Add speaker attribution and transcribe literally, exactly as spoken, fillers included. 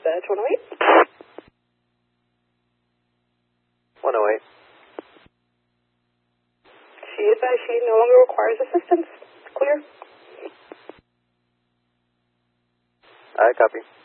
Speaker 1: Dispatch one oh eight.
Speaker 2: one oh eight.
Speaker 1: She advised she no longer requires assistance. Clear.
Speaker 2: I copy.